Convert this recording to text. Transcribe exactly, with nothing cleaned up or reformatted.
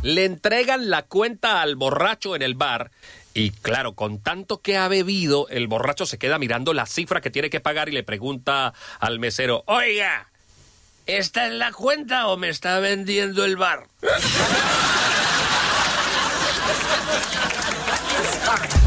Le entregan la cuenta al borracho en el bar y, claro, con tanto que ha bebido, el borracho se queda mirando la cifra que tiene que pagar y le pregunta al mesero, oiga, ¿esta es la cuenta o me está vendiendo el bar?